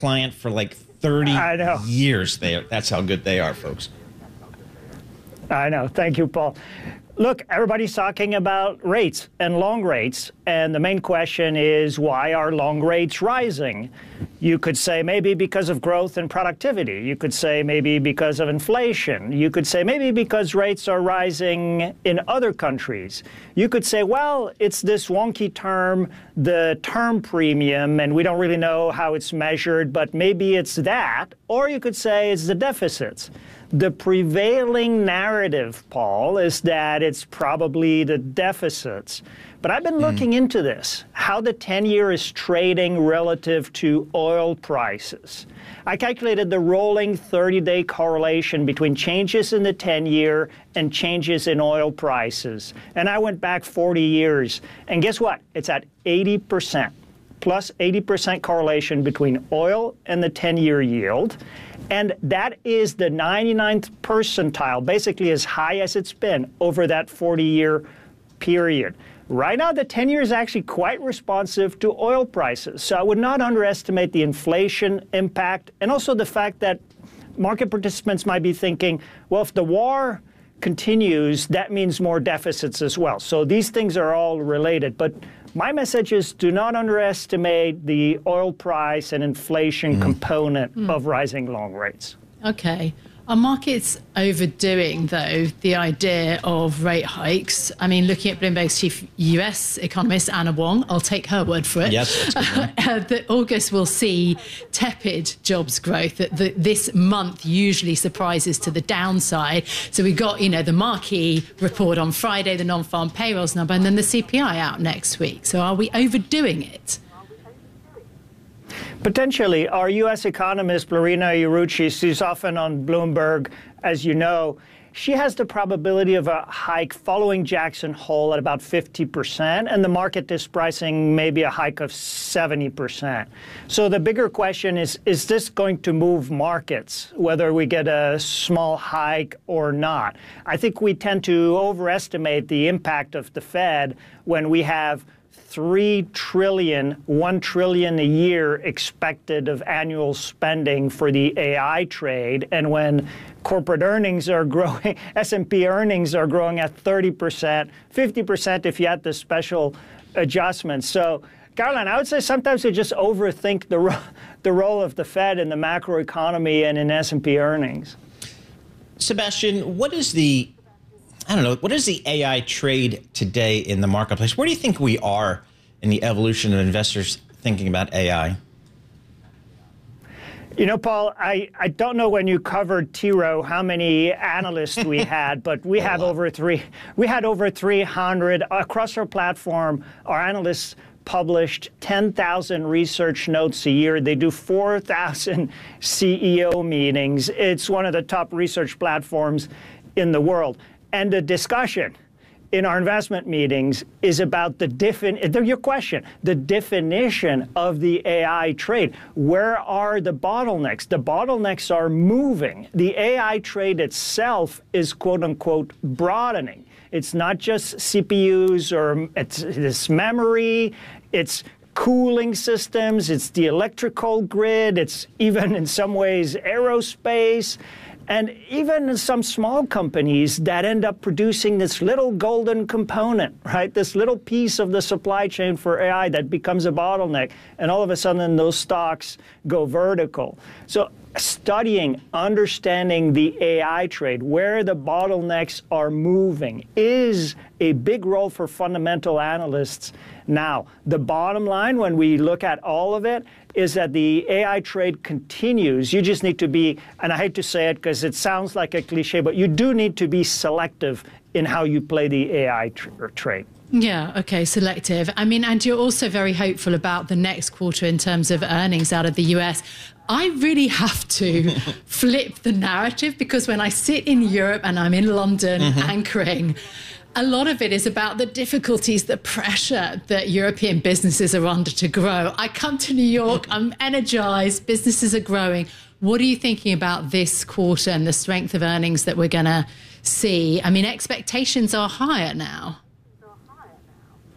client for like 30 years. That's how good they are, folks. I know. Thank you, Paul. Look, everybody's talking about rates and long rates, and the main question is, why are long rates rising? You could say maybe because of growth and productivity. You could say maybe because of inflation. You could say maybe because rates are rising in other countries. You could say, well, it's this wonky term, the term premium, and we don't really know how it's measured, but maybe it's that. Or you could say it's the deficits. The prevailing narrative, Paul, is that it's probably the deficits. But I've been looking into this, how the 10-year is trading relative to oil prices. I calculated the rolling 30-day correlation between changes in the 10-year and changes in oil prices. And I went back 40 years. And guess what? It's at 80%, plus 80% correlation between oil and the 10-year yield. And that is the 99th percentile, basically as high as it's been over that 40-year period. Right now, the 10-year is actually quite responsive to oil prices. So I would not underestimate the inflation impact, and also the fact that market participants might be thinking, well, if the war continues, that means more deficits as well. So these things are all related. But my message is, do not underestimate the oil price and inflation component of rising long rates. Okay. Are markets overdoing, though, the idea of rate hikes? I mean, looking at Bloomberg's chief US economist, Anna Wong, I'll take her word for it. Yes, that August will see tepid jobs growth, that this month usually surprises to the downside. So we got, the marquee report on Friday, the non-farm payrolls number, and then the CPI out next week. So are we overdoing it? Potentially. Our U.S. economist, Lorena Iurucci, she's often on Bloomberg, as you know. She has the probability of a hike following Jackson Hole at about 50%, and the market is pricing maybe a hike of 70%. So the bigger question is this going to move markets, whether we get a small hike or not? I think we tend to overestimate the impact of the Fed when we have $1 trillion a year expected of annual spending for the AI trade. And when corporate earnings are growing, S&P earnings are growing at 30%, 50% if you add the special adjustments. So, Caroline, I would say sometimes we just overthink the role of the Fed in the macroeconomy and in S&P earnings. Sebastian, what is the AI trade today in the marketplace? Where do you think we are in the evolution of investors thinking about AI? Paul, I don't know when you covered T. Rowe how many analysts we had, but we had over 300 across our platform. Our analysts published 10,000 research notes a year. They do 4,000 CEO meetings. It's one of the top research platforms in the world. And the discussion in our investment meetings is about the definition of the AI trade. Where are the bottlenecks? The bottlenecks are moving. The AI trade itself is, quote unquote, broadening. It's not just CPUs or it's memory, it's cooling systems, it's the electrical grid, it's even in some ways aerospace. And even some small companies that end up producing this little golden component, right? This little piece of the supply chain for AI that becomes a bottleneck. And all of a sudden, those stocks go vertical. So studying, understanding the AI trade, where the bottlenecks are moving, is a big role for fundamental analysts. Now, the bottom line, when we look at all of it, is that the AI trade continues. You just need to be, and I hate to say it because it sounds like a cliche, but you do need to be selective in how you play the AI trade. Yeah, okay, selective. I mean, and you're also very hopeful about the next quarter in terms of earnings out of the US. I really have to flip the narrative, because when I sit in Europe and I'm in London anchoring, a lot of it is about the difficulties, the pressure that European businesses are under to grow. I come to New York, I'm energized, businesses are growing. What are you thinking about this quarter and the strength of earnings that we're going to see? I mean, expectations are higher now.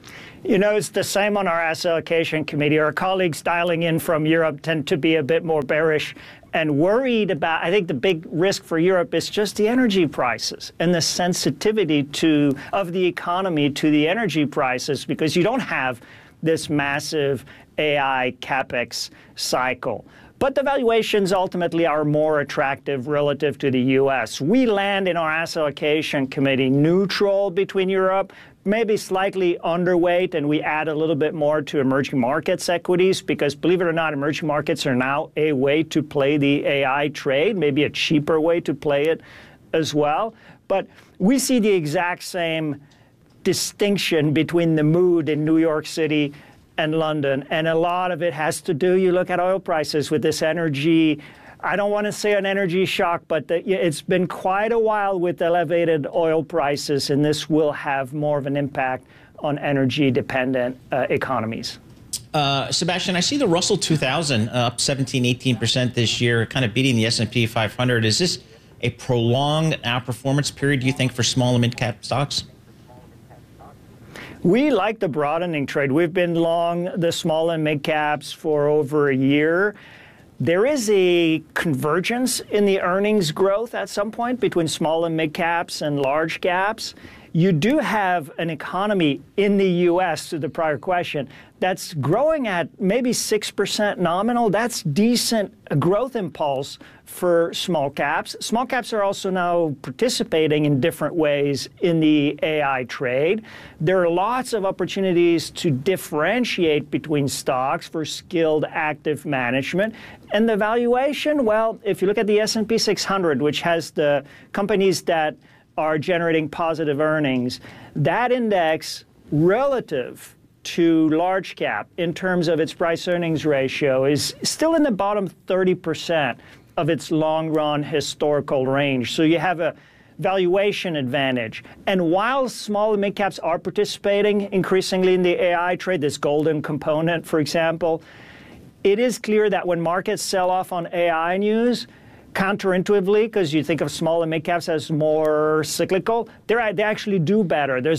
You know, it's the same on our asset allocation committee. Our colleagues dialing in from Europe tend to be a bit more bearish and worried about, I think the big risk for Europe is just the energy prices and the sensitivity of the economy to the energy prices, because you don't have this massive AI capex cycle. But the valuations ultimately are more attractive relative to the U.S. We land in our asset allocation committee neutral between Europe, maybe slightly underweight, and we add a little bit more to emerging markets equities, because believe it or not, emerging markets are now a way to play the AI trade, maybe a cheaper way to play it as well. But we see the exact same distinction between the mood in New York City and London, and a lot of it has to do, you look at oil prices with this energy, I don't want to say an energy shock, but it's been quite a while with elevated oil prices, and this will have more of an impact on energy-dependent economies. Sebastian, I see the Russell 2000 up 17-18% this year, kind of beating the S&P 500. Is this a prolonged outperformance period, do you think, for small and mid-cap stocks? We like the broadening trade. We've been long the small and mid caps for over a year. There is a convergence in the earnings growth at some point between small and mid caps and large caps. You do have an economy in the U.S., to the prior question, that's growing at maybe 6% nominal. That's decent growth impulse for small caps. Small caps are also now participating in different ways in the AI trade. There are lots of opportunities to differentiate between stocks for skilled active management. And the valuation, well, if you look at the S&P 600, which has the companies that are generating positive earnings, that index relative to large cap in terms of its price earnings ratio is still in the bottom 30% of its long run historical range. So you have a valuation advantage. And while small and mid caps are participating increasingly in the AI trade, this golden component, for example, it is clear that when markets sell off on AI news, counterintuitively, because you think of small and mid caps as more cyclical, they actually do better. There's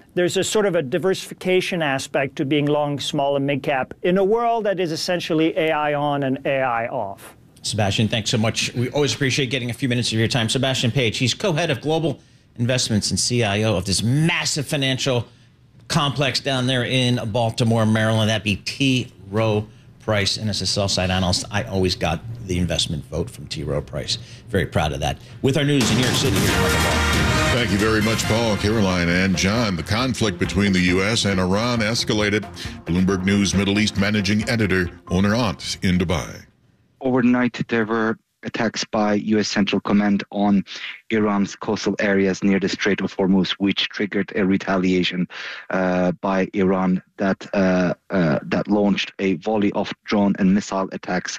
a sort of a diversification aspect to being long small and mid cap in a world that is essentially AI on and AI off. Sebastian, thanks so much. We always appreciate getting a few minutes of your time. Sebastian Page, he's co-head of global investments and CIO of this massive financial complex down there in Baltimore, Maryland. That'd be T. Rowe Price. And as a sell-side analyst, I always got the investment vote from T. Rowe Price. Very proud of that. With our news in New York City, here's Michael Ball. Thank you very much, Paul, Caroline, and John. The conflict between the U.S. and Iran escalated. Bloomberg News Middle East managing editor Oner Ant in Dubai. Overnight, there were attacks by U.S. Central Command on Iran's coastal areas near the Strait of Hormuz, which triggered a retaliation by Iran that launched a volley of drone and missile attacks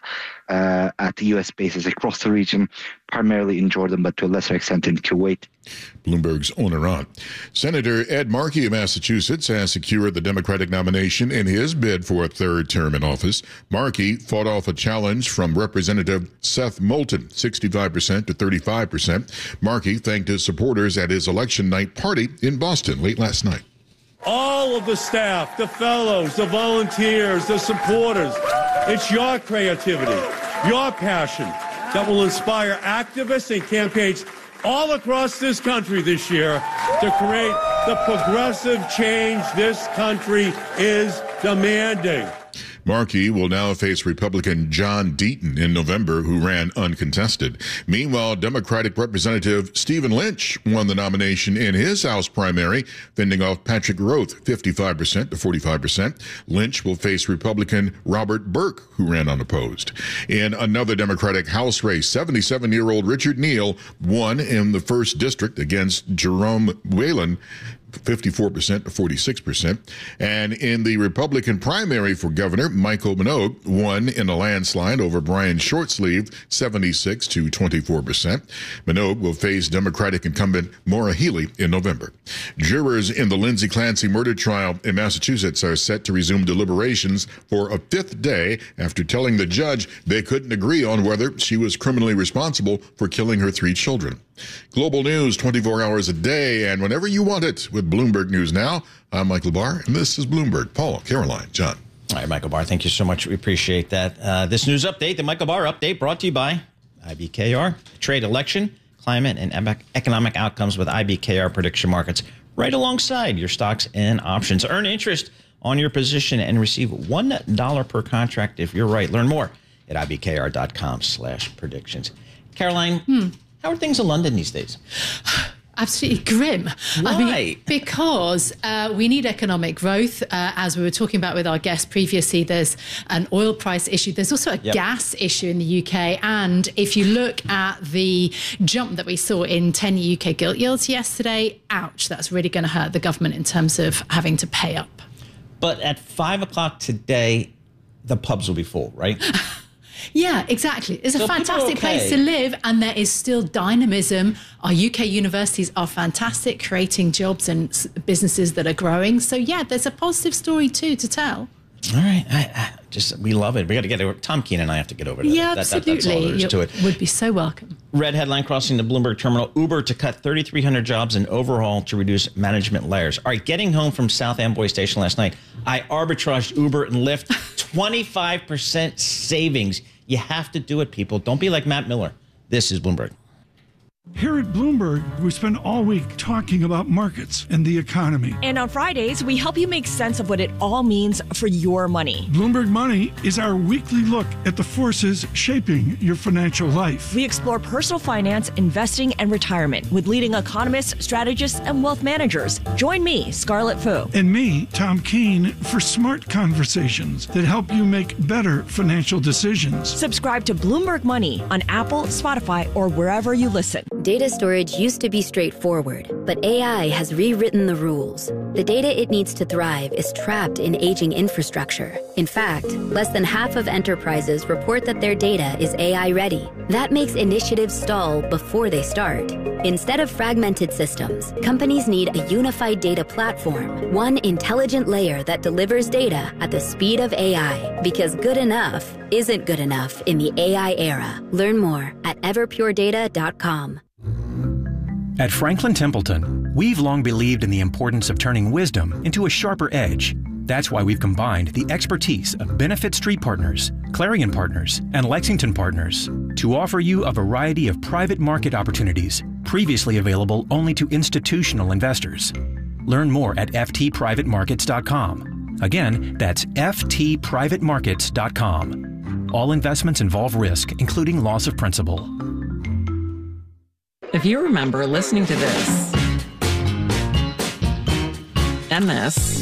at the U.S. bases across the region, primarily in Jordan, but to a lesser extent in Kuwait. Bloomberg's Oner Ant. Senator Ed Markey of Massachusetts has secured the Democratic nomination in his bid for a third term in office. Markey fought off a challenge from Representative Seth Moulton, 65% to 35%. Markey thanked his supporters at his election night party in Boston late last night. All of the staff, the fellows, the volunteers, the supporters, it's your creativity, your passion that will inspire activists and campaigns all across this country this year to create the progressive change this country is demanding. Markey will now face Republican John Deaton in November, who ran uncontested. Meanwhile, Democratic Representative Stephen Lynch won the nomination in his House primary, fending off Patrick Roth, 55% to 45%. Lynch will face Republican Robert Burke, who ran unopposed. In another Democratic House race, 77-year-old Richard Neal won in the 1st District against Jerome Whalen, 54% to 46%. And in the Republican primary for governor, Michael Minogue won in a landslide over Brian Shortsleeve, 76 to 24%. Minogue will face Democratic incumbent Maura Healey in November. Jurors in the Lindsay Clancy murder trial in Massachusetts are set to resume deliberations for a 5th day after telling the judge they couldn't agree on whether she was criminally responsible for killing her 3 children. Global news 24 hours a day and whenever you want it with Bloomberg News Now. I'm Michael Barr, and this is Bloomberg. Paul, Caroline, John. All right, Michael Barr, thank you so much. We appreciate that. This news update, the Michael Barr Update, brought to you by IBKR, trade, election, climate, and economic outcomes with IBKR prediction markets right alongside your stocks and options. Earn interest on your position and receive $1 per contract if you're right. Learn more at ibkr.com/predictions. Caroline, how are things in London these days? Absolutely grim. Why? I mean, because we need economic growth. As we were talking about with our guest previously, there's an oil price issue. There's also a gas issue in the UK. And if you look at the jump that we saw in 10-year UK gilt yields yesterday, ouch, that's really going to hurt the government in terms of having to pay up. But at 5 o'clock today, the pubs will be full, right? Yeah, exactly. It's So a fantastic people are okay. place to live, and there is still dynamism. Our UK universities are fantastic, creating jobs and businesses that are growing. So, yeah, there's a positive story, too, to tell. All right. We love it. We got to get over. Tom Keene and I have to get over that. Yeah, That's all absolutely. there is to it. You would be so welcome. Red headline crossing the Bloomberg terminal. Uber to cut 3,300 jobs and overhaul to reduce management layers. All right, getting home from South Amboy Station last night, I arbitraged Uber and Lyft. 25% savings. You have to do it, people. Don't be like Matt Miller. This is Bloomberg. Here at Bloomberg, we spend all week talking about markets and the economy. And on Fridays, we help you make sense of what it all means for your money. Bloomberg Money is our weekly look at the forces shaping your financial life. We explore personal finance, investing, and retirement with leading economists, strategists, and wealth managers. Join me, Scarlett Fu. And me, Tom Keene, for smart conversations that help you make better financial decisions. Subscribe to Bloomberg Money on Apple, Spotify, or wherever you listen. Data storage used to be straightforward, but AI has rewritten the rules. The data it needs to thrive is trapped in aging infrastructure. In fact, less than half of enterprises report that their data is AI ready. That makes initiatives stall before they start. Instead of fragmented systems, companies need a unified data platform, one intelligent layer that delivers data at the speed of AI, because good enough isn't good enough in the AI era. Learn more at everpuredata.com. At Franklin Templeton, we've long believed in the importance of turning wisdom into a sharper edge. That's why we've combined the expertise of Benefit Street Partners, Clarion Partners, and Lexington Partners to offer you a variety of private market opportunities previously available only to institutional investors. Learn more at ftprivatemarkets.com. Again, that's ftprivatemarkets.com. All investments involve risk, including loss of principal. If you remember listening to this, and this,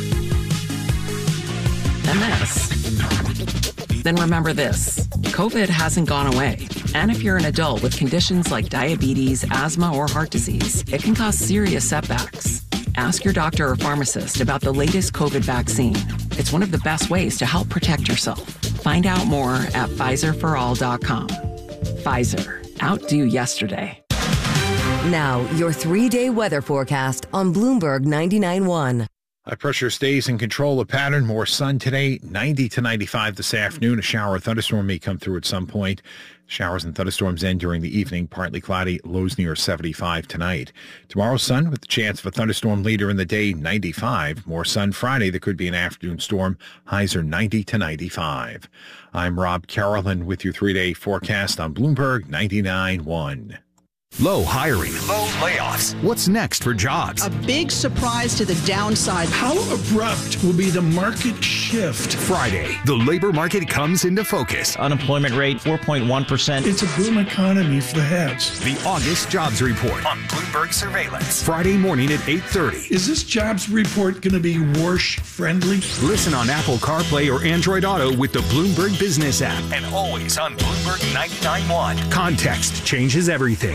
and this, then remember this. COVID hasn't gone away. And if you're an adult with conditions like diabetes, asthma, or heart disease, it can cause serious setbacks. Ask your doctor or pharmacist about the latest COVID vaccine. It's one of the best ways to help protect yourself. Find out more at PfizerForAll.com. Pfizer. Outdo yesterday. Now, your 3-day weather forecast on Bloomberg 99.1. High pressure stays in control of pattern. More sun today, 90 to 95 this afternoon. A shower or thunderstorm may come through at some point. Showers and thunderstorms end during the evening. Partly cloudy, lows near 75 tonight. Tomorrow, sun with the chance of a thunderstorm later in the day, 95. More sun Friday. There could be an afternoon storm. Highs are 90 to 95. I'm Rob Carolyn with your 3-day forecast on Bloomberg 99.1. Low hiring. Low layoffs. What's next for jobs? A big surprise to the downside. How abrupt will be the market shift? Friday, the labor market comes into focus. Unemployment rate, 4.1%. It's a boom economy for the heads. The August jobs report on Bloomberg Surveillance. Friday morning at 8:30. Is this jobs report going to be Warsh-friendly? Listen on Apple CarPlay or Android Auto with the Bloomberg Business app. And always on Bloomberg 99.1. Context changes everything.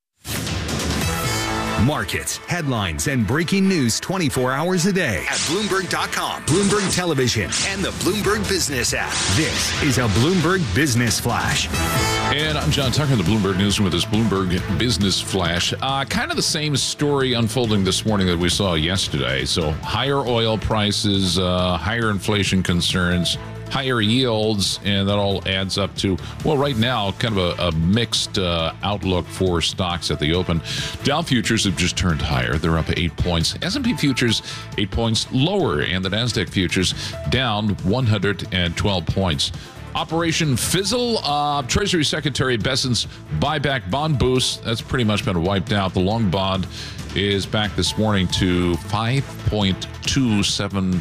Markets, headlines, and breaking news 24 hours a day at Bloomberg.com, Bloomberg Television, and the Bloomberg Business app. This is a Bloomberg Business Flash. And I'm John Tucker in the Bloomberg Newsroom with this Bloomberg Business Flash. Kind of the same story unfolding this morning that we saw yesterday. So higher oil prices, higher inflation concerns, higher yields, and that all adds up to, well, right now, kind of a mixed outlook for stocks at the open. Dow futures have just turned higher. They're up 8 points. S&P futures 8 points lower, and the NASDAQ futures down 112 points. Operation Fizzle, Treasury Secretary Bessent's buyback bond boost, that's pretty much been wiped out. The long bond is back this morning to 5.27%.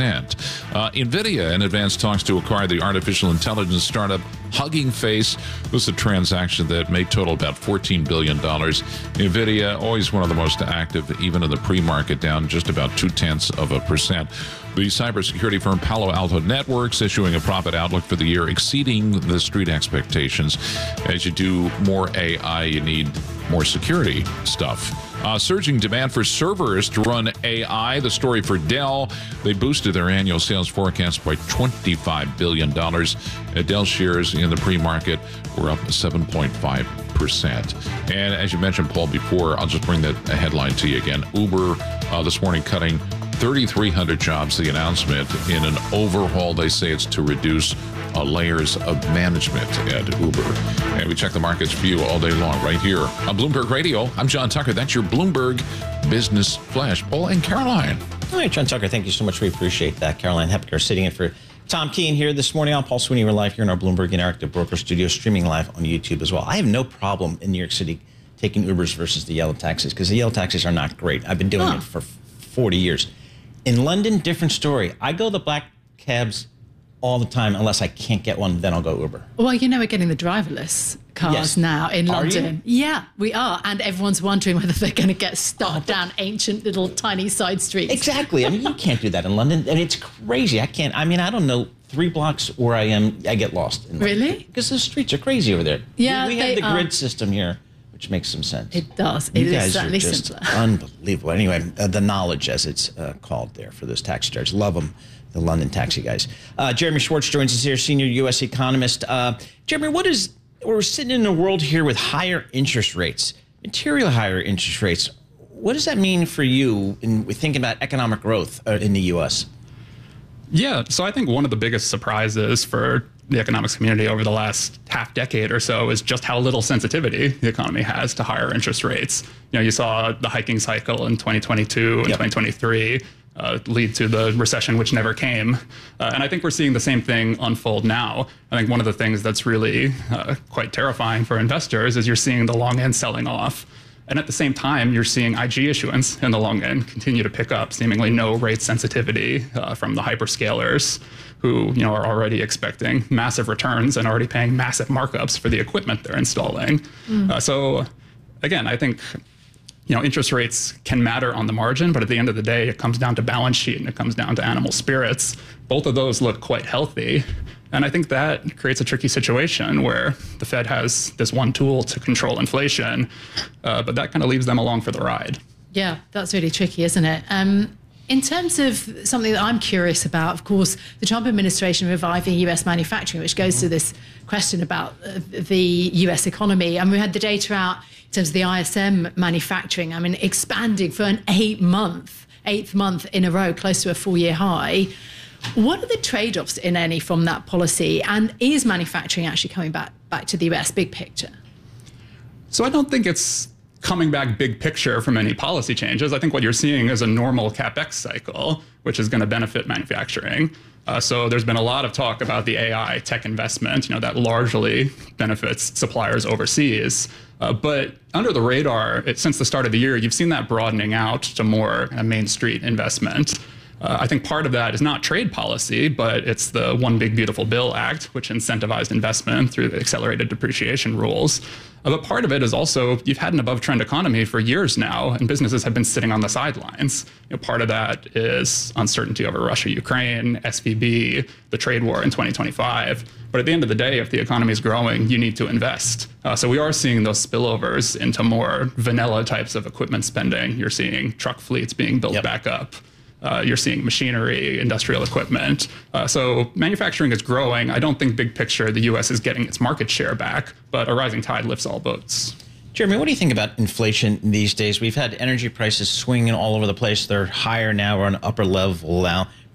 NVIDIA in advanced talks to acquire the artificial intelligence startup Hugging Face. This is a transaction that may total about $14 billion. NVIDIA, always one of the most active, even in the pre-market, down just about 0.2%. The cybersecurity firm Palo Alto Networks issuing a profit outlook for the year exceeding the street expectations. As you do more AI, you need more security stuff. Surging demand for servers to run AI. The story for Dell. They boosted their annual sales forecast by $25 billion. Dell shares in the pre-market were up 7.5%. And as you mentioned, Paul, before, I'll just bring that headline to you again. Uber this morning cutting 3,300 jobs, the announcement in an overhaul. They say it's to reduce layers of management at Uber. And we check the market's view all day long right here on Bloomberg Radio. I'm John Tucker. That's your Bloomberg Business Flash. Paul and Caroline. All right, John Tucker, thank you so much. We appreciate that. Caroline Hepker sitting in for Tom Keene here this morning. I'm Paul Sweeney. We're live here in our Bloomberg Interactive Broker Studio, streaming live on YouTube as well. I have no problem in New York City taking Ubers versus the yellow taxis, because the yellow taxis are not great. I've been doing it for 40 years. In London, different story. I go the black cabs all the time unless I can't get one, then I'll go Uber. Well, you know, we're getting the driverless cars now in London. Yeah, we are. And everyone's wondering whether they're going to get stuck down ancient little tiny side streets. Exactly. I mean, you can't do that in London. And it's crazy. I can't. I mean, I don't know. 3 blocks where I am, I get lost. In London. Really? Because the streets are crazy over there. Yeah, we have the grid system here, which makes some sense. It does. You it guys is certainly are just simpler. Unbelievable. Anyway, the knowledge, as it's called there for those taxi charges. Love them, the London taxi guys. Jeremy Schwartz joins us here, senior U.S. economist. Jeremy, we're sitting in a world here with higher interest rates, material higher interest rates. What does that mean for you in thinking about economic growth in the U.S.? Yeah, so I think one of the biggest surprises for the economics community over the last half decade or so is just how little sensitivity the economy has to higher interest rates. You know, you saw the hiking cycle in 2022 and 2023 lead to the recession, which never came. And I think we're seeing the same thing unfold now. I think one of the things that's really quite terrifying for investors is you're seeing the long end selling off. And at the same time, you're seeing IG issuance in the long end continue to pick up, seemingly no rate sensitivity from the hyperscalers who are already expecting massive returns and already paying massive markups for the equipment they're installing. So again, I think interest rates can matter on the margin, but at the end of the day, it comes down to balance sheet and it comes down to animal spirits. Both of those look quite healthy. And I think that creates a tricky situation where the Fed has this one tool to control inflation, but that kind of leaves them along for the ride. Yeah, that's really tricky, isn't it? In terms of something that I'm curious about, of course, the Trump administration reviving US manufacturing, which goes to this question about the US economy. And we had the data out in terms of the ISM manufacturing, expanding for an eighth month in a row, close to a 4-year high. What are the trade-offs, in any, from that policy? And is manufacturing actually coming back to the US, big picture? So I don't think it's coming back big picture from any policy changes. I think what you're seeing is a normal CapEx cycle, which is going to benefit manufacturing. So there's been a lot of talk about the AI tech investment, that largely benefits suppliers overseas. But under the radar, since the start of the year, you've seen that broadening out to more Main Street investment. I think part of that is not trade policy, but it's the One Big Beautiful Bill Act, which incentivized investment through the accelerated depreciation rules. But part of it is also you've had an above-trend economy for years now, and businesses have been sitting on the sidelines. Part of that is uncertainty over Russia, Ukraine, SVB, the trade war in 2025. But at the end of the day, if the economy is growing, you need to invest. So we are seeing those spillovers into more vanilla types of equipment spending. You're seeing truck fleets being built back up. You're seeing machinery, industrial equipment. So manufacturing is growing. I don't think big picture the U.S. is getting its market share back, but a rising tide lifts all boats. Jeremy, what do you think about inflation these days? We've had energy prices swinging all over the place. They're higher now. We're on an upper level now.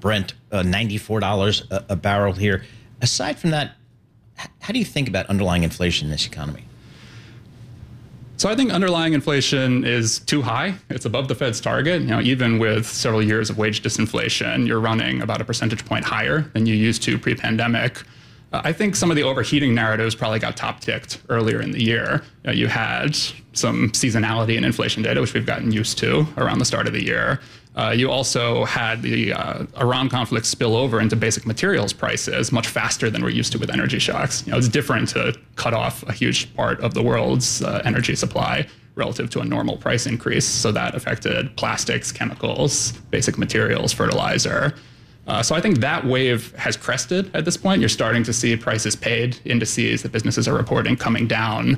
Brent, $94 a barrel here. Aside from that, how do you think about underlying inflation in this economy? So I think underlying inflation is too high. It's above the Fed's target. Even with several years of wage disinflation, you're running about a percentage point higher than you used to pre-pandemic. I think some of the overheating narratives probably got top-ticked earlier in the year. You had some seasonality in inflation data, which we've gotten used to around the start of the year. You also had the Iran conflict spill over into basic materials prices much faster than we're used to with energy shocks. It's different to cut off a huge part of the world's energy supply relative to a normal price increase. So that affected plastics, chemicals, basic materials, fertilizer. So I think that wave has crested at this point. You're starting to see prices paid, indices that businesses are reporting coming down.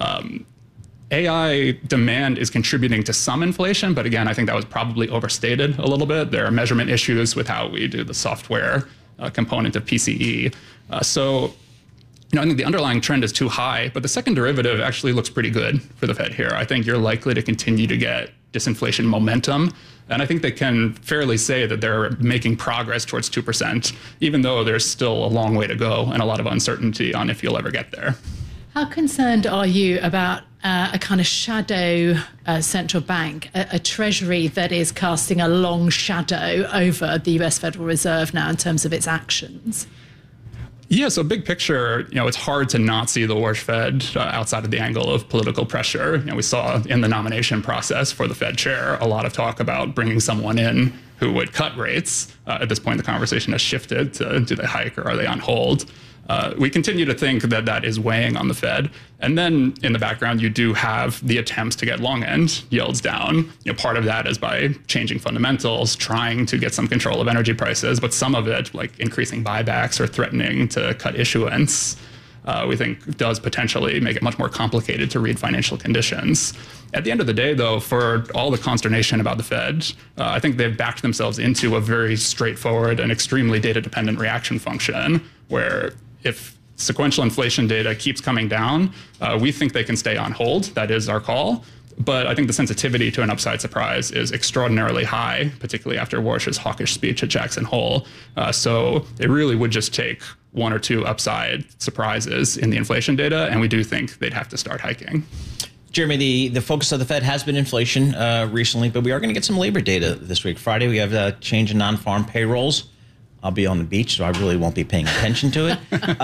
AI demand is contributing to some inflation, but again, I think that was probably overstated a little bit. There are measurement issues with how we do the software component of PCE. So I think the underlying trend is too high, but the second derivative actually looks pretty good for the Fed here. I think you're likely to continue to get disinflation momentum. And I think they can fairly say that they're making progress towards 2%, even though there's still a long way to go and a lot of uncertainty on if you'll ever get there. How concerned are you about a kind of shadow central bank, a treasury that is casting a long shadow over the US Federal Reserve now in terms of its actions? Yeah, so big picture, it's hard to not see the Warsh Fed outside of the angle of political pressure. We saw in the nomination process for the Fed chair a lot of talk about bringing someone in who would cut rates. At this point, the conversation has shifted to do they hike or are they on hold? We continue to think that that is weighing on the Fed. And then in the background, you do have the attempts to get long end yields down. Part of that is by changing fundamentals, trying to get some control of energy prices, but some of it, like increasing buybacks or threatening to cut issuance, we think does potentially make it much more complicated to read financial conditions. At the end of the day, though, for all the consternation about the Fed, I think they've backed themselves into a very straightforward and extremely data-dependent reaction function where if sequential inflation data keeps coming down, we think they can stay on hold. That is our call. But I think the sensitivity to an upside surprise is extraordinarily high, particularly after Warsh's hawkish speech at Jackson Hole. So it really would just take one or two upside surprises in the inflation data, and we do think they'd have to start hiking. Jeremy, the focus of the Fed has been inflation recently, but we are going to get some labor data this week. Friday, we have a change in non-farm payrolls. I'll be on the beach, so I really won't be paying attention to it.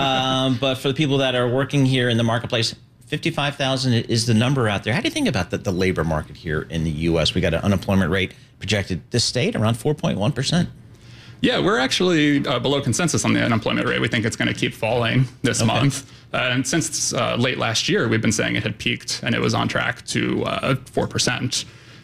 But for the people that are working here in the marketplace, 55,000 is the number out there. How do you think about the labor market here in the U.S.? We got an unemployment rate projected this state around 4.1%. Yeah, we're actually below consensus on the unemployment rate. We think it's going to keep falling this month. And since late last year, we've been saying it had peaked and it was on track to 4%.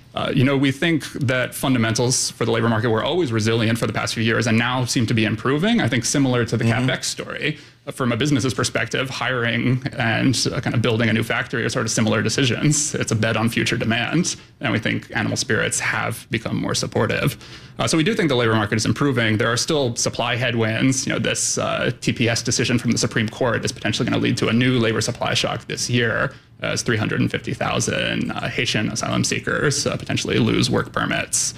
We think that fundamentals for the labor market were always resilient for the past few years and now seem to be improving. I think similar to the CapEx story. From a business's perspective, hiring and kind of building a new factory are sort of similar decisions. It's a bet on future demand. And we think animal spirits have become more supportive. So we do think the labor market is improving. There are still supply headwinds. This TPS decision from the Supreme Court is potentially going to lead to a new labor supply shock this year as 350,000 Haitian asylum seekers potentially lose work permits.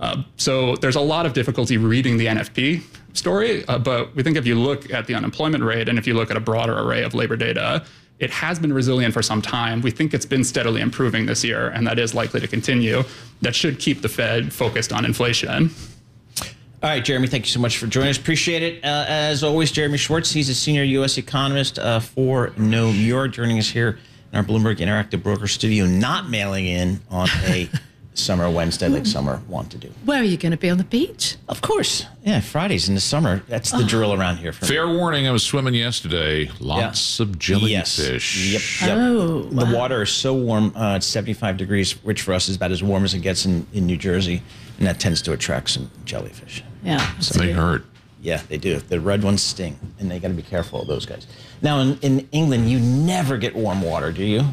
So there's a lot of difficulty reading the NFP story, but we think if you look at the unemployment rate and if you look at a broader array of labor data, it has been resilient for some time. We think it's been steadily improving this year, and that is likely to continue. That should keep the Fed focused on inflation. All right, Jeremy, thank you so much for joining us. Appreciate it. As always, Jeremy Schwartz, he's a senior U.S. economist for Nomura, joining us here in our Bloomberg Interactive Broker studio, not mailing in on a summer Wednesday like summer want to do. Where are you going to be? On the beach? Of course. Yeah, Fridays in the summer. That's the drill around here. Fair warning, I was swimming yesterday. Lots of jellyfish. Yep. Oh, the water is so warm. It's 75 degrees, which for us is about as warm as it gets in New Jersey. And that tends to attract some jellyfish. Yeah. So they hurt. Yeah, they do. The red ones sting, and they got to be careful of those guys. Now, in England, you never get warm water, do you?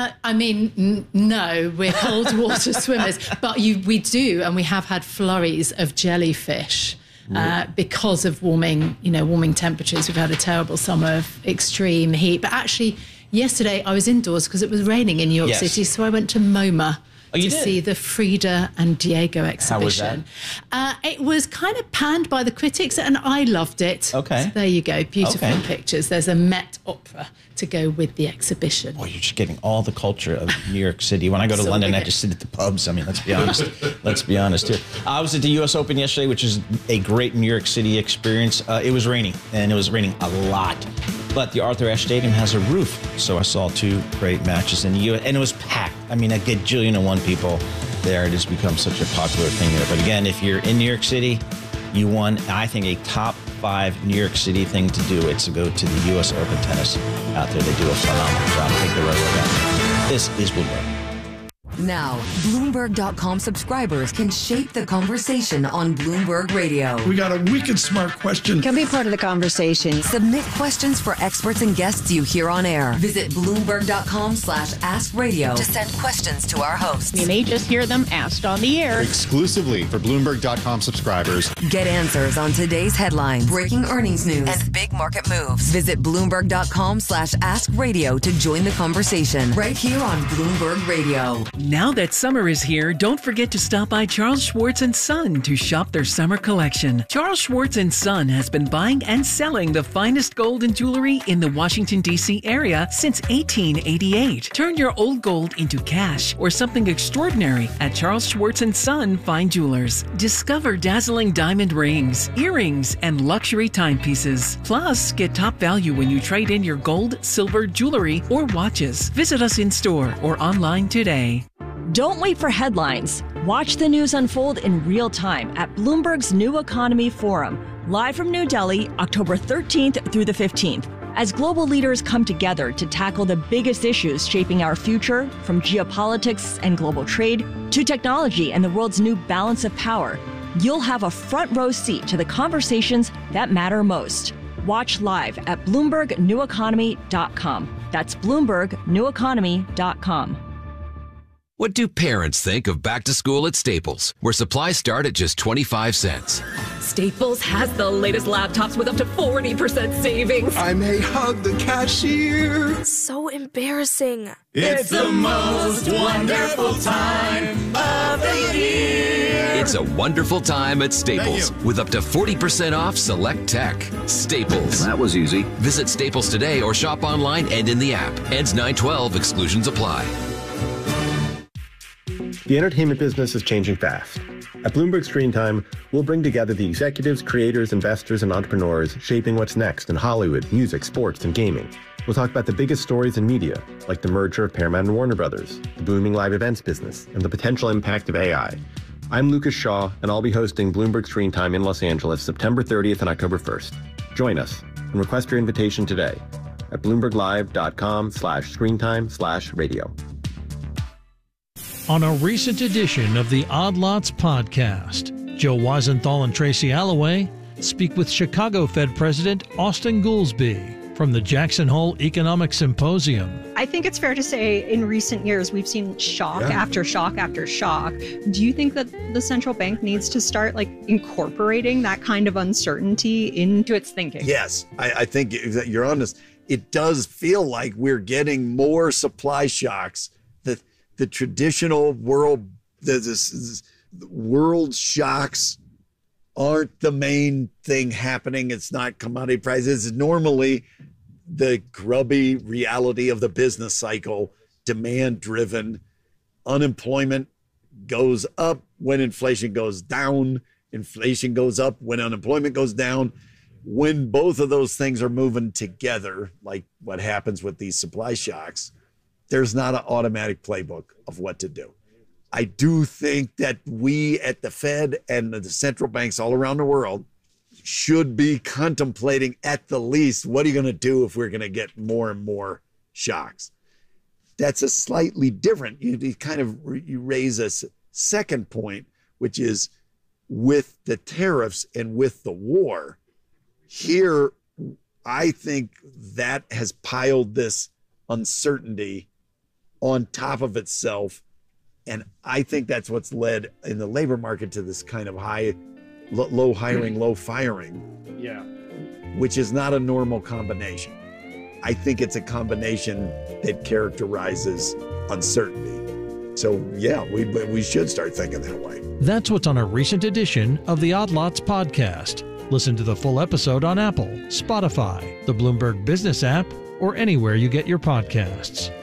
No, we're cold water swimmers, but we do, and we have had flurries of jellyfish because of warming temperatures. We've had a terrible summer of extreme heat, but actually, yesterday I was indoors because it was raining in New York City, so I went to MoMA to see the Frida and Diego exhibition. How was It was kind of panned by the critics, and I loved it. Okay. So there you go. Beautiful pictures. There's a Met Opera to go with the exhibition. Boy, you're just getting all the culture of New York City. When I go to London, I just sit at the pubs. I mean, let's be honest. Let's be honest here. I was at the U.S. Open yesterday, which is a great New York City experience. It was raining, and it was raining a lot. But the Arthur Ashe Stadium has a roof, so I saw 2 great matches in the U.S., and it was packed. I mean, a gajillion and one people there. It has become such a popular thing there. But again, if you're in New York City, you won, I think, a top 5 New York City thing to do. It's to go to the U.S. Open tennis out there. They do a phenomenal job. Take the road down. This is Bloomberg. Now, Bloomberg.com subscribers can shape the conversation on Bloomberg Radio. We got a wicked smart question. Can be part of the conversation. Submit questions for experts and guests you hear on air. Visit Bloomberg.com/AskRadio to send questions to our hosts. You may just hear them asked on the air. Exclusively for Bloomberg.com subscribers. Get answers on today's headlines, breaking earnings news, and big market moves. Visit Bloomberg.com/AskRadio to join the conversation right here on Bloomberg Radio. Now that summer is here, don't forget to stop by Charles Schwartz & Son to shop their summer collection. Charles Schwartz & Son has been buying and selling the finest gold and jewelry in the Washington, D.C. area since 1888. Turn your old gold into cash or something extraordinary at Charles Schwartz & Son Fine Jewelers. Discover dazzling diamond rings, earrings, and luxury timepieces. Plus, get top value when you trade in your gold, silver, jewelry, or watches. Visit us in store or online today. Don't wait for headlines. Watch the news unfold in real time at Bloomberg's New Economy Forum, live from New Delhi, October 13th through the 15th. As global leaders come together to tackle the biggest issues shaping our future, from geopolitics and global trade to technology and the world's new balance of power, you'll have a front row seat to the conversations that matter most. Watch live at BloombergNewEconomy.com. That's BloombergNewEconomy.com. What do parents think of back to school at Staples, where supplies start at just 25 cents? Staples has the latest laptops with up to 40% savings. I may hug the cashier. So embarrassing. It's the most wonderful time of the year. It's a wonderful time at Staples with up to 40% off select tech. Staples. That was easy. Visit Staples today or shop online and in the app. Ends 9/12. Exclusions apply. The entertainment business is changing fast. At Bloomberg Screen Time, we'll bring together the executives, creators, investors, and entrepreneurs shaping what's next in Hollywood, music, sports, and gaming. We'll talk about the biggest stories in media, like the merger of Paramount and Warner Brothers, the booming live events business, and the potential impact of AI. I'm Lucas Shaw, and I'll be hosting Bloomberg Screen Time in Los Angeles September 30th and October 1st. Join us and request your invitation today at BloombergLive.com/screentime/radio. On a recent edition of the Odd Lots podcast, Joe Weisenthal and Tracy Alloway speak with Chicago Fed President Austan Goolsbee from the Jackson Hole Economic Symposium. I think it's fair to say in recent years we've seen shock after shock after shock. Do you think that the central bank needs to start incorporating that kind of uncertainty into its thinking? Yes, I think that you're on this. It does feel like we're getting more supply shocks. The traditional world shocks aren't the main thing happening. It's not commodity prices. It's normally the grubby reality of the business cycle, demand driven. Unemployment goes up when inflation goes down. Inflation goes up when unemployment goes down. When both of those things are moving together, like what happens with these supply shocks, there's not an automatic playbook of what to do. I do think that we at the Fed and the central banks all around the world should be contemplating at the least, what are you going to do if we're going to get more and more shocks? That's a slightly different, you raise a second point, which is with the tariffs and with the war. Here, I think that has piled this uncertainty on top of itself. And I think that's what's led in the labor market to this kind of low hiring, low firing, which is not a normal combination. I think it's a combination that characterizes uncertainty. So, yeah, we should start thinking that way. That's what's on a recent edition of the Odd Lots podcast. Listen to the full episode on Apple, Spotify, the Bloomberg Business app, or anywhere you get your podcasts.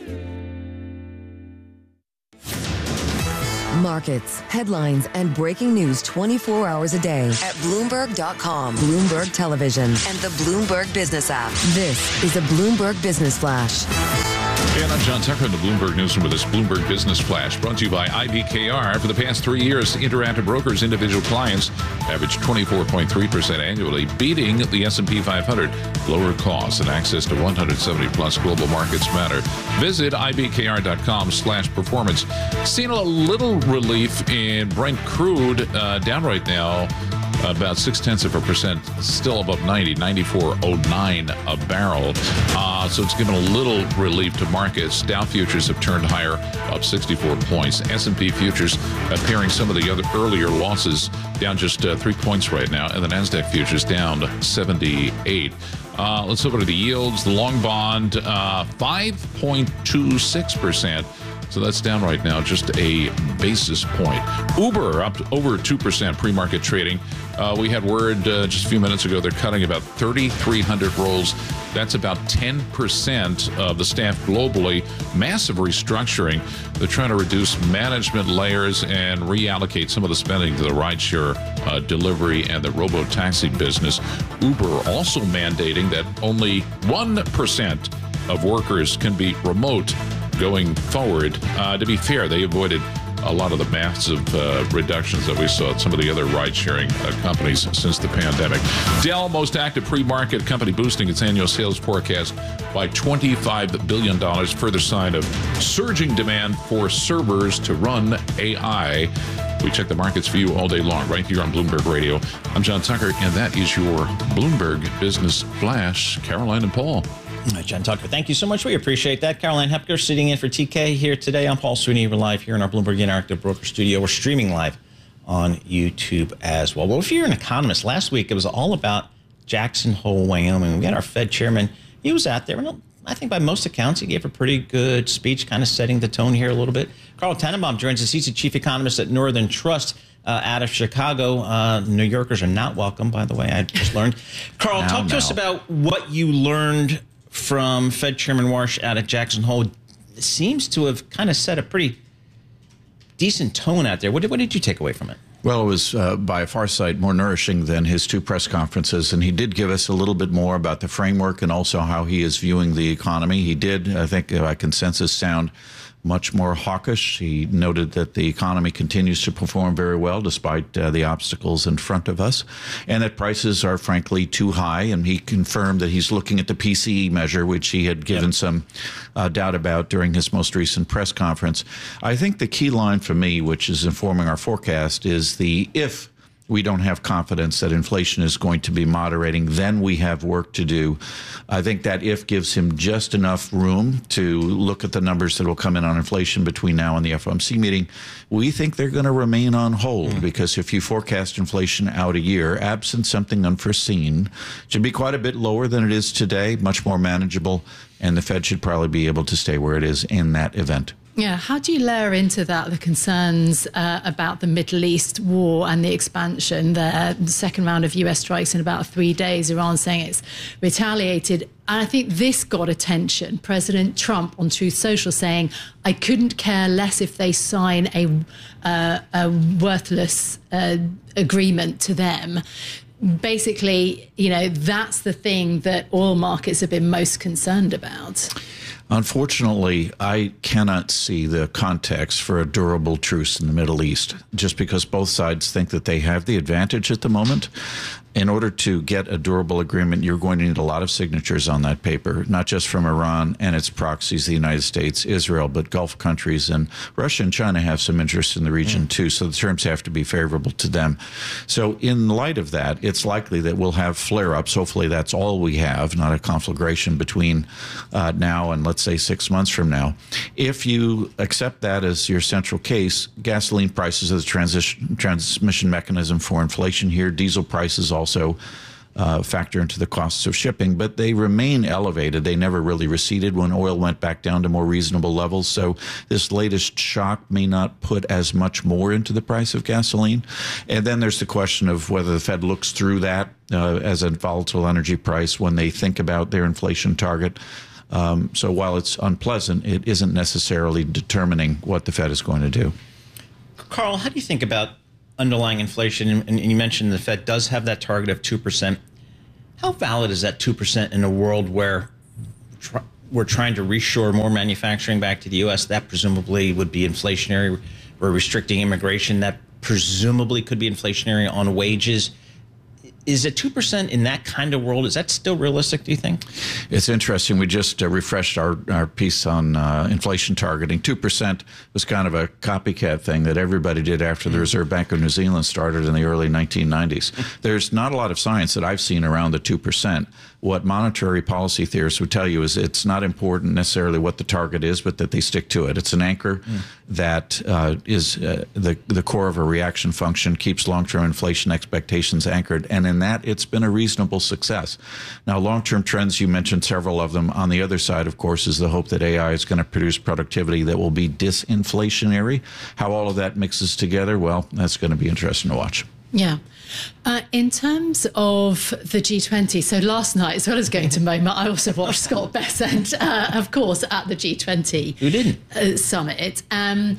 Markets, headlines, and breaking news 24 hours a day at Bloomberg.com, Bloomberg Television, and the Bloomberg Business app. This is a Bloomberg Business Flash. And I'm John Tucker in the Bloomberg Newsroom with this Bloomberg Business Flash, brought to you by IBKR. For the past 3 years, Interactive Brokers individual clients averaged 24.3% annually, beating the S&P 500. Lower costs and access to 170-plus global markets matter. Visit IBKR.com/performance. Seeing a little relief in Brent crude, down right now about 0.6%, still above 90, 94.09 a barrel. So it's given a little relief to markets. Dow futures have turned higher, up 64 points. S&P futures pairing some of the other earlier losses, down just 3 points right now, and the NASDAQ futures down 78. Let's look at the yields. The long bond, 5.26%. So that's down right now, just a basis point. Uber up over 2% pre-market trading. We had word just a few minutes ago they're cutting about 3,300 roles. That's about 10% of the staff globally. Massive restructuring. They're trying to reduce management layers and reallocate some of the spending to the rideshare delivery and the robo-taxi business. Uber also mandating that only 1% of workers can be remote going forward. To be fair, they avoided a lot of the massive reductions that we saw at some of the other ride-sharing companies since the pandemic. Dell, most active pre-market company, boosting its annual sales forecast by $25 billion. Further sign of surging demand for servers to run AI. We check the markets for you all day long right here on Bloomberg Radio. I'm John Tucker, and that is your Bloomberg Business Flash. Caroline and Paul. John Tucker, thank you so much. We appreciate that. Caroline Hepker sitting in for TK here today. I'm Paul Sweeney. We're live here in our Bloomberg Interactive Broker studio. We're streaming live on YouTube as well. Well, if you're an economist, last week it was all about Jackson Hole, Wyoming. We had our Fed chairman. He was out there. And I think by most accounts, he gave a pretty good speech, kind of setting the tone here a little bit. Carl Tenenbaum joins us. He's the chief economist at Northern Trust. Out of Chicago. New Yorkers are not welcome, by the way. I just learned. Carl, talk to us about what you learned from Fed Chairman Warsh out at Jackson Hole. It seems to have kind of set a pretty decent tone out there. What did you take away from it? Well, it was by a far sight more nourishing than his two press conferences, and he did give us a little bit more about the framework and also how he is viewing the economy. He did, I think, by consensus, sound much more hawkish. He noted that the economy continues to perform very well despite the obstacles in front of us, and that prices are frankly too high. And he confirmed that he's looking at the PCE measure, which he had given some doubt about during his most recent press conference. I think the key line for me, which is informing our forecast, is the if we don't have confidence that inflation is going to be moderating, then we have work to do. I think that if gives him just enough room to look at the numbers that will come in on inflation between now and the FOMC meeting. We think they're going to remain on hold because if you forecast inflation out a year, absent something unforeseen, it should be quite a bit lower than it is today, much more manageable, and the Fed should probably be able to stay where it is in that event. Yeah, how do you layer into that the concerns about the Middle East war and the expansion there? The second round of US strikes in about 3 days, Iran saying it's retaliated. And I think this got attention. President Trump on Truth Social saying, I couldn't care less if they sign a worthless agreement to them. Basically, you know, that's the thing that oil markets have been most concerned about. Unfortunately, I cannot see the context for a durable truce in the Middle East, just because both sides think that they have the advantage at the moment. In order to get a durable agreement, you're going to need a lot of signatures on that paper, not just from Iran and its proxies, the United States, Israel, but Gulf countries. And Russia and China have some interest in the region, too, so the terms have to be favorable to them. So in light of that, it's likely that we'll have flare-ups. Hopefully that's all we have, not a conflagration between now and, let's say, 6 months from now. If you accept that as your central case, gasoline prices are the transmission mechanism for inflation here. Diesel prices also factor into the costs of shipping, but they remain elevated. They never really receded when oil went back down to more reasonable levels. So this latest shock may not put as much more into the price of gasoline. And then there's the question of whether the Fed looks through that as a volatile energy price when they think about their inflation target. So while it's unpleasant, it isn't necessarily determining what the Fed is going to do. Carl, how do you think about underlying inflation? And you mentioned the Fed does have that target of 2%. How valid is that 2% in a world where we're trying to reshore more manufacturing back to the U.S.? That presumably would be inflationary. We're restricting immigration. That presumably could be inflationary on wages. Is it 2% in that kind of world? Is that still realistic, do you think? It's interesting. We just refreshed our piece on inflation targeting. 2% was kind of a copycat thing that everybody did after the Reserve Bank of New Zealand started in the early 1990s. There's not a lot of science that I've seen around the 2%. What monetary policy theorists would tell you is it's not important necessarily what the target is, but that they stick to it. It's an anchor that is the core of a reaction function, keeps long-term inflation expectations anchored, and in that, it's been a reasonable success. Now, long-term trends, you mentioned several of them. On the other side, of course, is the hope that AI is going to produce productivity that will be disinflationary. How all of that mixes together, well, that's going to be interesting to watch. Yeah. In terms of the G20, so last night, as well as going to MoMA, I also watched Scott Bessent, of course, at the G20 Who didn't? Summit. And,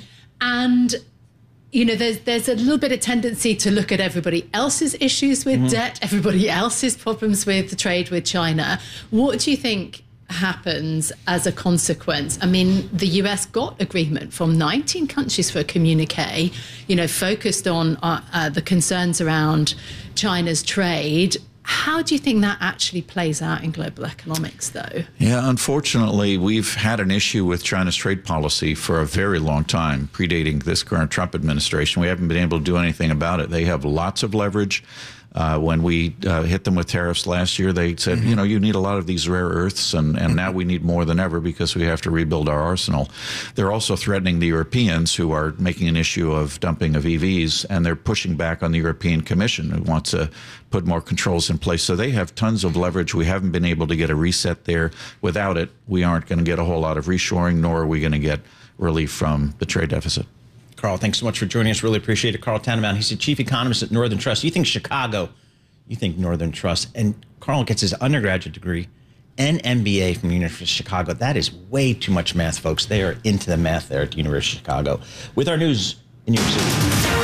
you know, there's a little bit of tendency to look at everybody else's issues with debt, everybody else's problems with the trade with China. What do you think happens as a consequence? I mean, the US got agreement from 19 countries for a communique, you know, focused on the concerns around China's trade. How do you think that actually plays out in global economics, though? Yeah, unfortunately, we've had an issue with China's trade policy for a very long time, predating this current Trump administration. We haven't been able to do anything about it. They have lots of leverage. When we hit them with tariffs last year, they said, you know, you need a lot of these rare earths, and now we need more than ever because we have to rebuild our arsenal. They're also threatening the Europeans, who are making an issue of dumping of EVs, and they're pushing back on the European Commission, who wants to put more controls in place. So they have tons of leverage. We haven't been able to get a reset there. Without it, we aren't going to get a whole lot of reshoring, nor are we going to get relief from the trade deficit. Carl, thanks so much for joining us. Really appreciate it. Carl Tannenbaum, he's the chief economist at Northern Trust. You think Chicago, you think Northern Trust. And Carl gets his undergraduate degree and MBA from the University of Chicago. That is way too much math, folks. They are into the math there at the University of Chicago. With our news in New York City.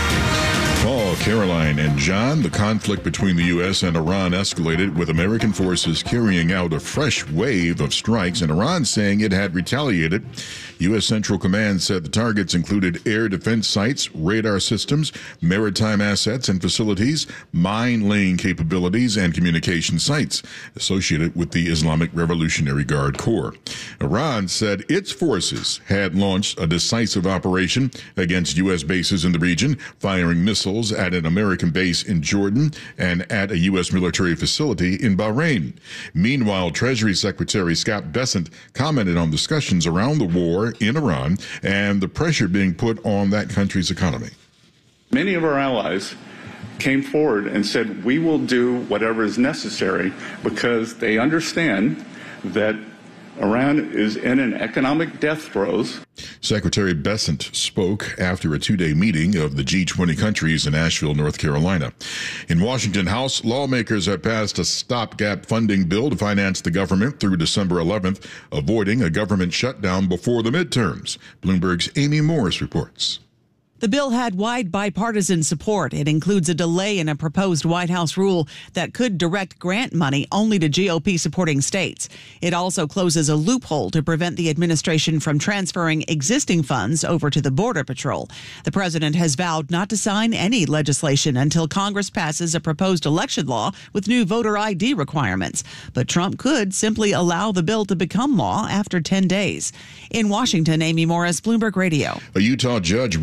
Paul, Caroline, and John, the conflict between the U.S. and Iran escalated, with American forces carrying out a fresh wave of strikes and Iran saying it had retaliated. U.S. Central Command said the targets included air defense sites, radar systems, maritime assets and facilities, mine-laying capabilities, and communication sites associated with the Islamic Revolutionary Guard Corps. Iran said its forces had launched a decisive operation against U.S. bases in the region, firing missiles at an American base in Jordan and at a U.S. military facility in Bahrain. Meanwhile, Treasury Secretary Scott Bessent commented on discussions around the war in Iran and the pressure being put on that country's economy. Many of our allies came forward and said, we will do whatever is necessary because they understand that Iran is in an economic death throes. Secretary Bessent spoke after a two-day meeting of the G20 countries in Asheville, North Carolina. In Washington, House lawmakers have passed a stopgap funding bill to finance the government through December 11th, avoiding a government shutdown before the midterms. Bloomberg's Amy Morris reports. The bill had wide bipartisan support. It includes a delay in a proposed White House rule that could direct grant money only to GOP-supporting states. It also closes a loophole to prevent the administration from transferring existing funds over to the Border Patrol. The president has vowed not to sign any legislation until Congress passes a proposed election law with new voter ID requirements. But Trump could simply allow the bill to become law after 10 days. In Washington, Amy Morris, Bloomberg Radio. A Utah judge ruled that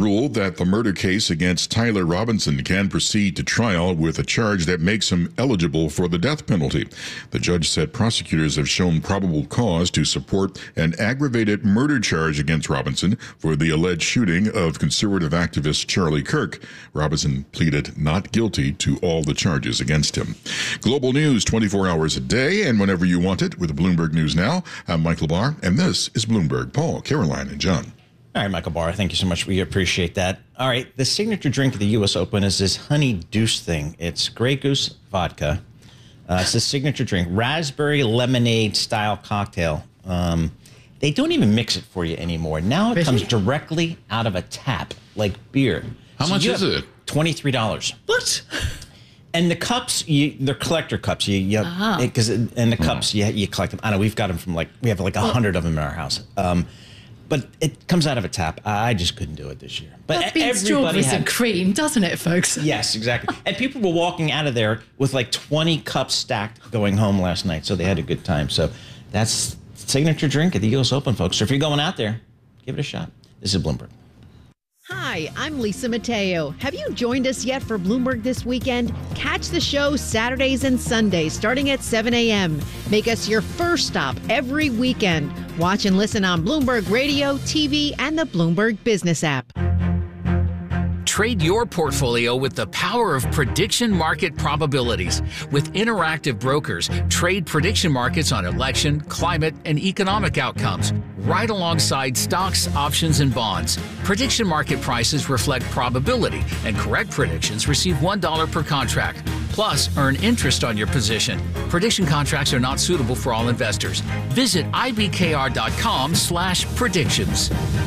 that the murder case against Tyler Robinson can proceed to trial with a charge that makes him eligible for the death penalty. The judge said prosecutors have shown probable cause to support an aggravated murder charge against Robinson for the alleged shooting of conservative activist Charlie Kirk. Robinson pleaded not guilty to all the charges against him. Global news 24 hours a day and whenever you want it with Bloomberg News Now. I'm Michael Barr, and this is Bloomberg. Paul, Caroline, and John. All right, Michael Barr, thank you so much. We appreciate that. All right, the signature drink of the U.S. Open is this Honey Deuce thing. It's Grey Goose vodka. It's a signature drink, raspberry lemonade style cocktail. They don't even mix it for you anymore. Now it comes directly out of a tap, like beer. How much is it? $23. What? And the cups, they're collector cups. And the cups, you collect them. I know we've got them from we have 100 of them in our house. But it comes out of a tap. I just couldn't do it this year. But that beats strawberries and cream, doesn't it, folks? Yes, exactly. And people were walking out of there with 20 cups stacked going home last night. So they had a good time. So that's signature drink at the U.S. Open, folks. So if you're going out there, give it a shot. This is Bloomberg. Hi, I'm Lisa Mateo. Have you joined us yet for Bloomberg This Weekend? Catch the show Saturdays and Sundays starting at 7 a.m. Make us your first stop every weekend. Watch and listen on Bloomberg Radio, TV, and the Bloomberg Business app. Trade your portfolio with the power of prediction market probabilities. With Interactive Brokers, trade prediction markets on election, climate, and economic outcomes, right alongside stocks, options, and bonds. Prediction market prices reflect probability, and correct predictions receive $1 per contract. Plus, earn interest on your position. Prediction contracts are not suitable for all investors. Visit ibkr.com/predictions.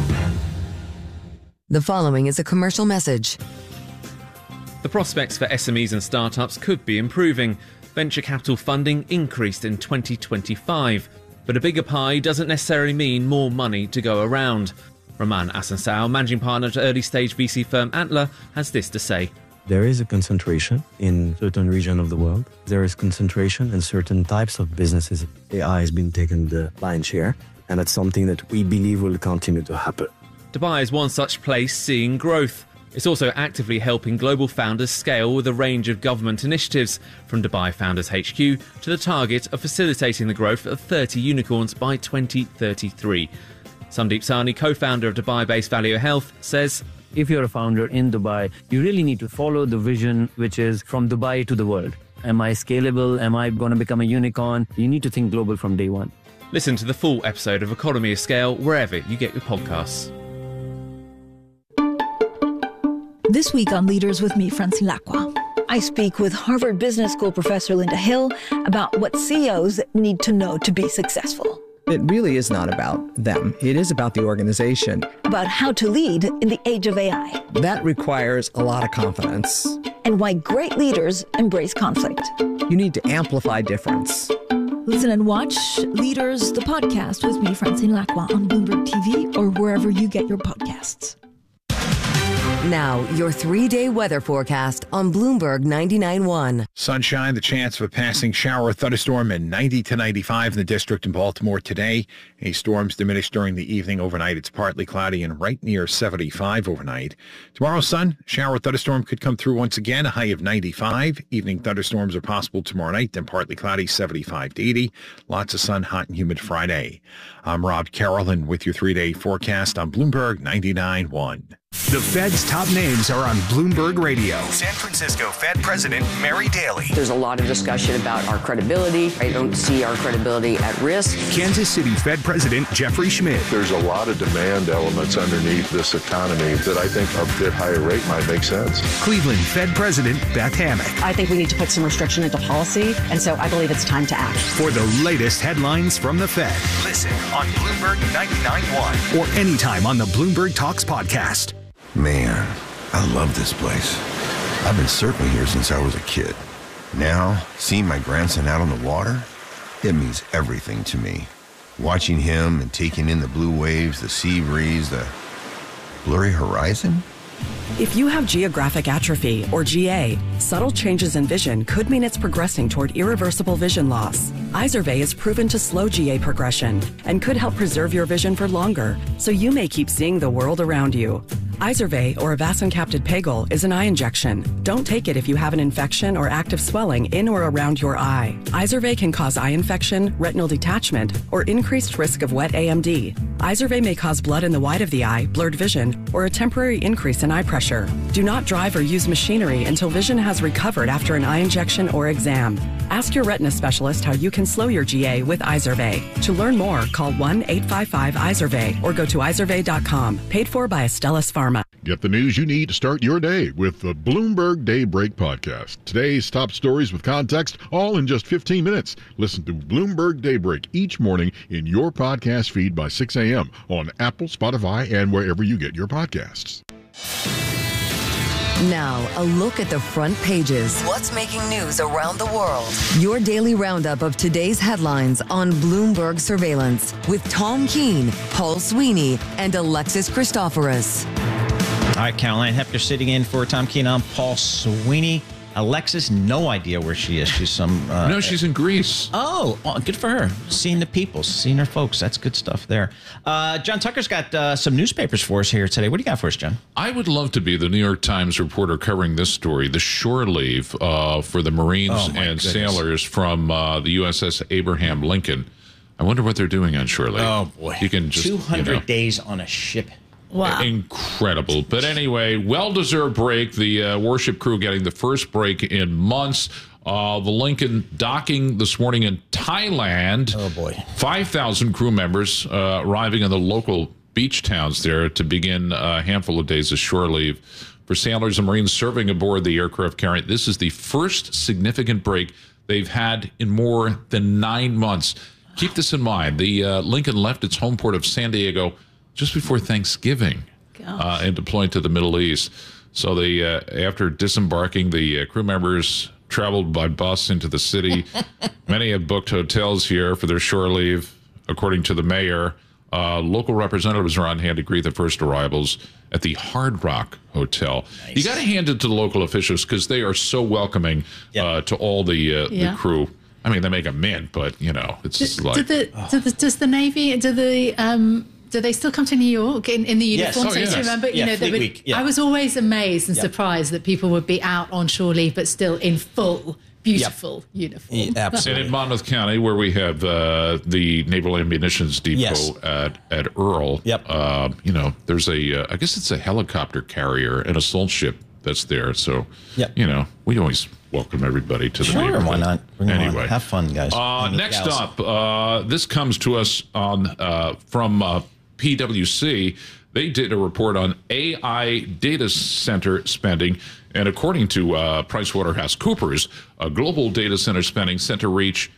The following is a commercial message. The prospects for SMEs and startups could be improving. Venture capital funding increased in 2025. But a bigger pie doesn't necessarily mean more money to go around. Roman Asansao, managing partner at early-stage VC firm Antler, has this to say. There is a concentration in certain regions of the world. There is concentration in certain types of businesses. AI has been taking the lion's share, and it's something that we believe will continue to happen. Dubai is one such place seeing growth. It's also actively helping global founders scale with a range of government initiatives, from Dubai Founders HQ to the target of facilitating the growth of 30 unicorns by 2033. Sandeep Sahni, co-founder of Dubai-based Value Health, says, if you're a founder in Dubai, you really need to follow the vision, which is from Dubai to the world. Am I scalable? Am I going to become a unicorn? You need to think global from day one. Listen to the full episode of Economy of Scale wherever you get your podcasts. This week on Leaders with me, Francine Lacqua, I speak with Harvard Business School professor Linda Hill about what CEOs need to know to be successful. It really is not about them. It is about the organization. About how to lead in the age of AI. That requires a lot of confidence. And why great leaders embrace conflict. You need to amplify difference. Listen and watch Leaders, the podcast with me, Francine Lacqua, on Bloomberg TV or wherever you get your podcasts. Now, your 3-day weather forecast on Bloomberg 99.1. Sunshine, the chance of a passing shower or thunderstorm, and 90 to 95 in the district in Baltimore today. Any storms diminish during the evening. Overnight, it's partly cloudy and right near 75 overnight. Tomorrow, sun, shower or thunderstorm could come through once again, a high of 95. Evening thunderstorms are possible tomorrow night, then partly cloudy, 75 to 80. Lots of sun, hot and humid Friday. I'm Rob Carroll with your 3-day forecast on Bloomberg 99.1. The Fed's top names are on Bloomberg Radio. San Francisco Fed President Mary Daly. There's a lot of discussion about our credibility. I don't see our credibility at risk. Kansas City Fed President Jeffrey Schmidt. There's a lot of demand elements underneath this economy that I think a bit higher rate might make sense. Cleveland Fed President Beth Hammack. I think we need to put some restriction into policy, and so I believe it's time to act. For the latest headlines from the Fed, listen on Bloomberg 99.1 or anytime on the Bloomberg Talks podcast. Man, I love this place. I've been surfing here since I was a kid. Now, seeing my grandson out on the water, it means everything to me. Watching him and taking in the blue waves, the sea breeze, the blurry horizon. If you have geographic atrophy, or GA, subtle changes in vision could mean it's progressing toward irreversible vision loss. Izervay is proven to slow GA progression and could help preserve your vision for longer, so you may keep seeing the world around you. Izervay, or avacincaptad pegol, is an eye injection. Don't take it if you have an infection or active swelling in or around your eye. Izervay can cause eye infection, retinal detachment, or increased risk of wet AMD. Izervay may cause blood in the white of the eye, blurred vision, or a temporary increase in eye pressure. Do not drive or use machinery until vision has recovered after an eye injection or exam. Ask your retina specialist how you can slow your GA with Izervay. To learn more, call 1-855-IZERVAY or go to izervay.com. Paid for by Astellas Pharma. Get the news you need to start your day with the Bloomberg Daybreak podcast. Today's top stories with context, all in just 15 minutes. Listen to Bloomberg Daybreak each morning in your podcast feed by 6 a.m. on Apple, Spotify, and wherever you get your podcasts. Now, a look at the front pages. What's making news around the world? Your daily roundup of today's headlines on Bloomberg Surveillance with Tom Keene, Paul Sweeney, and Alexis Christoforous. All right, Caroline Hepker sitting in for Tom Keene. I'm Paul Sweeney. Alexis, no idea where she is. She's no, she's in Greece. Oh, well, good for her. Seeing the people, seeing her folks. That's good stuff there. John Tucker's got some newspapers for us here today. What do you got for us, John? I would love to be the New York Times reporter covering this story, the shore leave for the Marines and sailors from the USS Abraham Lincoln. I wonder what they're doing on shore leave. Oh, boy. You can just 200 days on a ship. Wow. Incredible. But anyway, well-deserved break. The warship crew getting the first break in months. The Lincoln docking this morning in Thailand. Oh, boy. 5,000 crew members arriving in the local beach towns there to begin a handful of days of shore leave. For sailors and Marines serving aboard the aircraft carrier, this is the first significant break they've had in more than 9 months. Keep this in mind. The Lincoln left its home port of San Diego just before Thanksgiving and deployed to the Middle East. So they, after disembarking, the crew members traveled by bus into the city. Many have booked hotels here for their shore leave, according to the mayor. Local representatives are on hand to greet the first arrivals at the Hard Rock Hotel. Nice. You got to hand it to the local officials because they are so welcoming to all the crew. I mean, they make a mint, but, you know, it's just like... Does the Navy, do they still come to New York in the uniform? Yes. So remember, Week. I was always amazed and surprised that people would be out on shore leave, but still in full, beautiful uniform. Yeah, absolutely. And in Monmouth County, where we have the Naval Ammunitions Depot at Earl, you know, there's I guess it's a helicopter carrier, an assault ship that's there. So, you know, we always welcome everybody to the neighborhood. Why not? Anyway, have fun, guys. Next up, this comes to us from PwC. They did a report on AI data center spending, and according to PricewaterhouseCoopers, global data center spending set to reach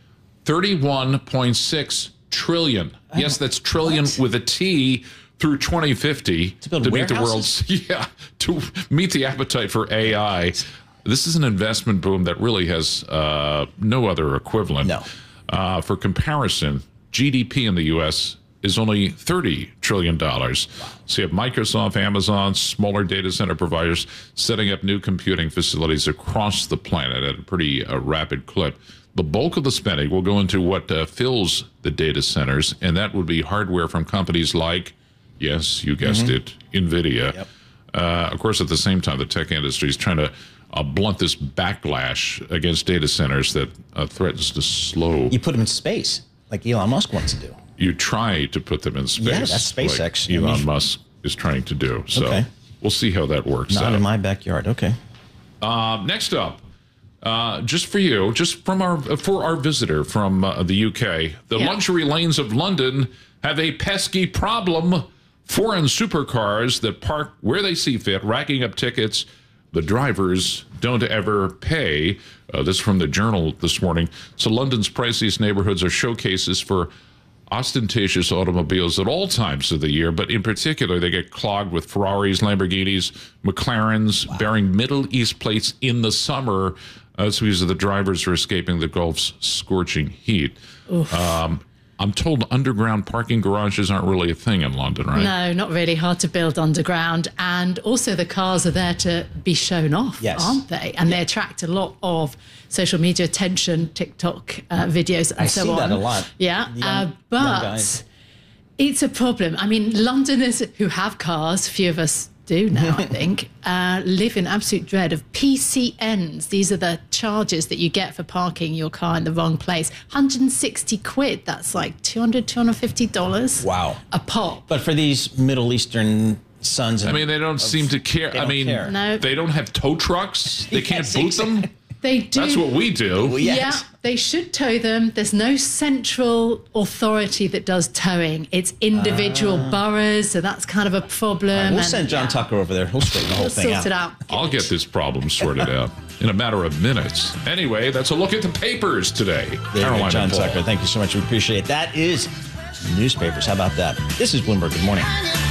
$31.6 trillion. Yes, that's trillion with a T through 2050 to meet the world's to meet the appetite for AI. This is an investment boom that really has no other equivalent. No. For comparison, GDP in the U.S. is only $30 trillion. Wow. So you have Microsoft, Amazon, smaller data center providers setting up new computing facilities across the planet at a pretty rapid clip. The bulk of the spending will go into what fills the data centers, and that would be hardware from companies like, yes, you guessed it, NVIDIA. Yep. Of course, at the same time, the tech industry is trying to blunt this backlash against data centers that threatens to slow. You put them in space, like Elon Musk wants to do. You try to put them in space. Yeah, that's SpaceX. Like Elon Musk is trying to do. So we'll see how that works out. Not in my backyard. Okay. Next up, just for you, just from for our visitor from the UK, the luxury lanes of London have a pesky problem. Foreign supercars that park where they see fit, racking up tickets. The drivers don't ever pay. This from the Journal this morning. So London's priciest neighborhoods are showcases for ostentatious automobiles at all times of the year, but in particular, they get clogged with Ferraris, Lamborghinis, McLarens, bearing Middle East plates in the summer. That's because the drivers are escaping the Gulf's scorching heat. I'm told underground parking garages aren't really a thing in London, right? No, not really. Hard to build underground. And also the cars are there to be shown off, aren't they? And they attract a lot of social media attention, TikTok videos and so on. I see that a lot. Yeah, but it's a problem. I mean, Londoners who have cars, few of us do now, I think, live in absolute dread of PCNs. These are the charges that you get for parking your car in the wrong place. 160 quid. That's like $200, $250. Wow. A pop. But for these Middle Eastern sons, I mean, they don't seem to care. I mean, they don't have tow trucks. They can't boot them. They do. That's what we do. Yeah, they should tow them. There's no central authority that does towing. It's individual boroughs, so that's kind of a problem. We'll send John Tucker over there. He'll straighten the whole thing out. Sort it out. I'll get this problem sorted out in a matter of minutes. Anyway, that's a look at the papers today. There you go, John Paul. Tucker. Thank you so much. We appreciate it. That is newspapers. How about that? This is Bloomberg. Good morning.